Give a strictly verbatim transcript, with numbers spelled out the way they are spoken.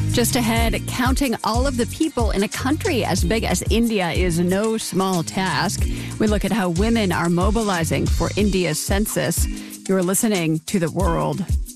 Just ahead, counting all of the people in a country as big as India is no small task. We look at how women are mobilizing for India's census. You're listening to The World.